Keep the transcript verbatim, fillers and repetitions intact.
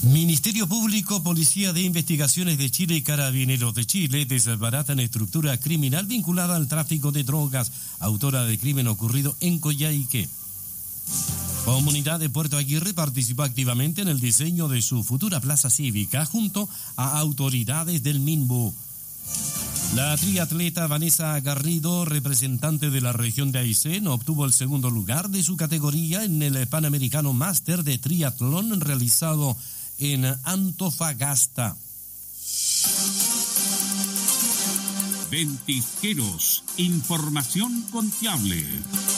Ministerio Público, Policía de Investigaciones de Chile y Carabineros de Chile desbaratan estructura criminal vinculada al tráfico de drogas, autora de crimen ocurrido en Coyhaique. Comunidad de Puerto Aguirre participó activamente en el diseño de su futura plaza cívica junto a autoridades del MINBU. La triatleta Vanessa Garrido, representante de la región de Aysén, obtuvo el segundo lugar de su categoría en el Panamericano Máster de Triatlón realizado en Antofagasta. Ventisqueros, información confiable.